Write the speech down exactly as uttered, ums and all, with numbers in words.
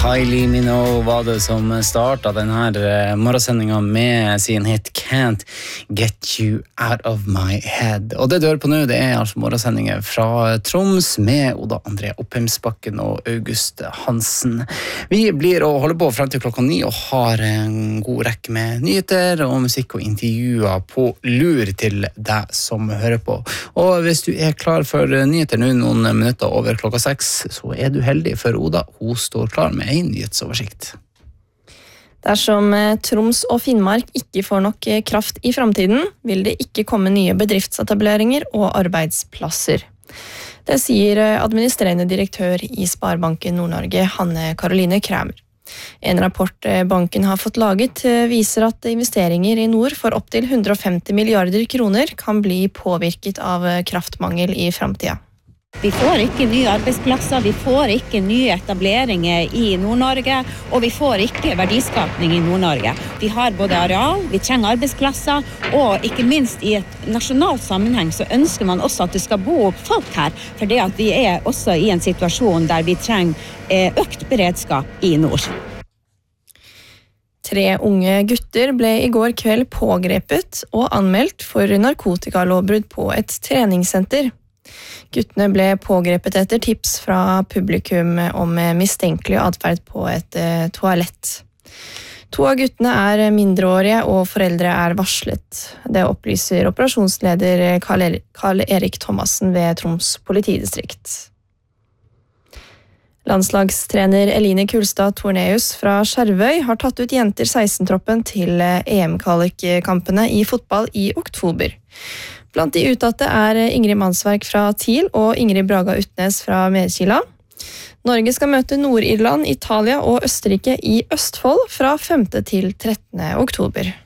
Kylie Minogue var det som startet denne morgensendingen med sin hit Can't Get You Out of My Head. Og det du hører på nå, det er altså morgensendingen fra Troms med Oda André Oppheimsbakken og August Hansen. Vi blir å holde på frem til klokka ni og har en god rekke med nyheter og musikk og intervjuer på lur til deg som hører på. Og hvis du er klar for nyheter nå noen minutter over klokka seks, så er du heldig, for Oda, hun står klar med en nyhetsoversikt. Dersom Troms og Finnmark ikke får nok kraft i fremtiden, vil det ikke komme nye bedriftsetableringer og arbeidsplasser. Det sier administrerende direktør i Sparebanken Nord-Norge, Hanne Karoline Kramer. En rapport banken har fått laget viser at investeringer i nord for opp til hundre og femti milliarder kroner kan bli påvirket av kraftmangel i fremtiden. Vi får ikke nye arbeidsplasser, vi får ikke nye etableringer i Nord-Norge, og vi får ikke verdiskapning i Nord-Norge. Vi har både areal, vi trenger arbeidsplasser, og ikke minst i et nasjonalt sammenheng så ønsker man også at det skal bo folk her, for det at vi er også i en situasjon der vi trenger økt beredskap i nord. Tre unge gutter ble i går kveld pågrepet og anmeldt for narkotikalovbrudd på et treningssenter. Guttene ble pågrepet etter tips fra publikum om mistenkelig adferd på et uh, toalett. To av guttene er mindreårige og foreldre er varslet. Det opplyser operasjonsleder Karl Erik Thomassen ved Troms politidistrikt. Landslagstrener Eline Kulstad Torneus fra Skjervøy har tatt ut jenter seksten-troppen til E M-kvalikkampene i fotball i oktober. Blant de uttatte er Ingrid Mansverk fra TIL og Ingrid Braga Utnes fra Medkila. Norge skal møte Nord-Irland, Italia og Østerrike i Østfold fra femte til trettende oktober.